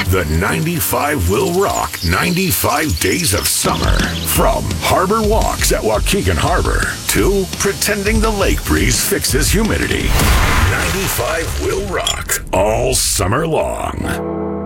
The 95 will rock 95 days of summer. From harbor walks at Waukegan Harbor to pretending the lake breeze fixes humidity. 95 will rock all summer long.